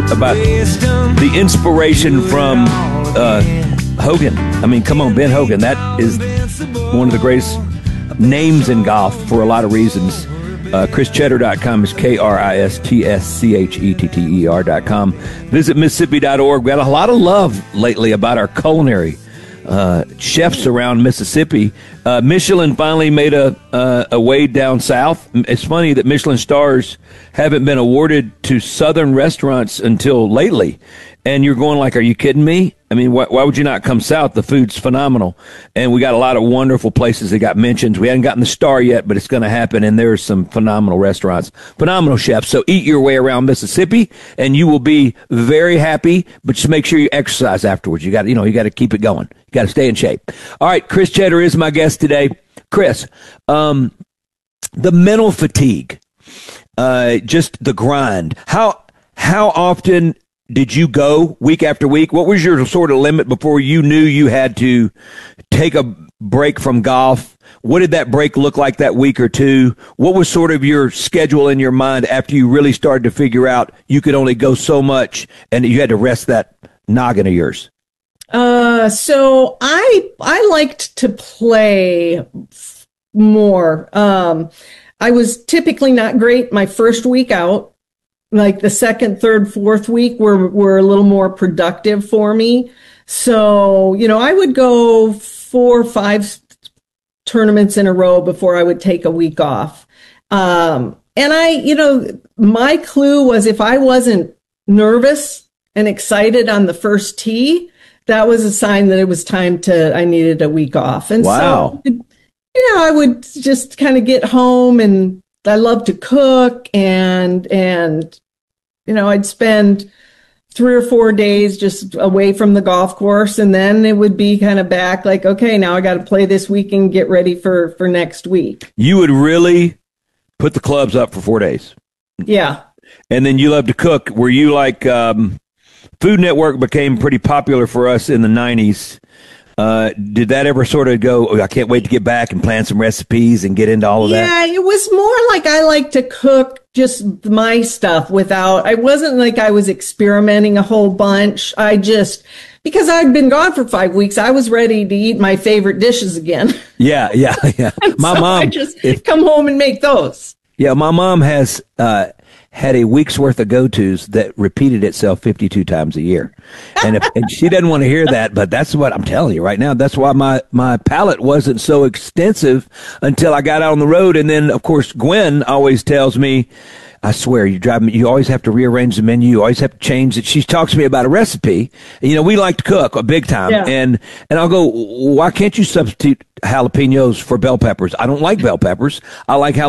about the inspiration from Hogan. I mean, come on, Ben Hogan. That is one of the greatest names in golf for a lot of reasons. ChrisChetter.com is KRISTSCHETTER.com. Visit Mississippi.org. We got a lot of love lately about our culinary chefs around Mississippi. Michelin finally made a way down south. It's funny that Michelin stars haven't been awarded to southern restaurants until lately. And you're going like, are you kidding me? I mean, why would you not come south? The food's phenomenal. And we got a lot of wonderful places that got mentioned. We haven't gotten the star yet, but it's going to happen. And there's some phenomenal restaurants, phenomenal chefs. So eat your way around Mississippi and you will be very happy, but just make sure you exercise afterwards. You got to keep it going. You got to stay in shape. All right. Chris Chetter is my guest today. Chris, the mental fatigue, just the grind. How often did you go week after week? What was your sort of limit before you knew you had to take a break from golf? What did that break look like that week or two? What was sort of your schedule in your mind after you really started to figure out you could only go so much and you had to rest that noggin of yours? So I liked to play more. I was typically not great my first week out. Like the second, third, fourth week were a little more productive for me. So, I would go 4 or 5 tournaments in a row before I would take a week off. And my clue was if I wasn't nervous and excited on the first tee, that was a sign that it was I needed a week off. And wow. So, I would just kind of get home and I love to cook and I'd spend 3 or 4 days just away from the golf course. And then it would be kind of back like, okay, now I got to play this week and get ready for next week. You would really put the clubs up for 4 days. Yeah. And then you love to cook. Were you like, Food Network became pretty popular for us in the 90s. Did that ever sort of go, I can't wait to get back and plan some recipes and get into all of that? Yeah, it was more like I like to cook just my stuff I wasn't like I was experimenting a whole bunch. Because I'd been gone for 5 weeks, I was ready to eat my favorite dishes again. Yeah. My mom, I just come home and make those. Yeah, my mom has had a week's worth of go-tos that repeated itself 52 times a year. And and she doesn't want to hear that, but that's what I'm telling you right now. That's why my palate wasn't so extensive until I got out on the road. And then, of course, Gwen always tells me, I swear, you always have to rearrange the menu. You always have to change it. She talks to me about a recipe. We like to cook a big time. Yeah. And I'll go, why can't you substitute jalapenos for bell peppers? I don't like bell peppers. I like